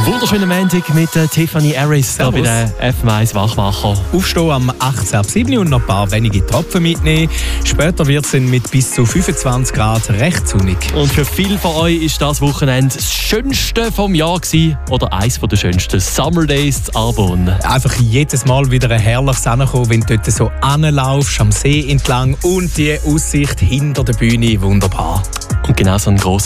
Wunderschönen Montag mit Tiffany Harris hier bei den FM1 Wachmacher. Aufstehen am 18. ab 7 und noch ein paar wenige Tropfen mitnehmen. Später wird es mit bis zu 25 Grad recht sonnig. Und für viele von euch ist das Wochenende das schönste vom Jahr gewesen, oder eines der schönsten Summer Days in Arbon. Einfach jedes Mal wieder ein herrliches Ankommen, wenn du dort so anlaufst, am See entlang und die Aussicht hinter der Bühne, wunderbar. Und genau so ein grosser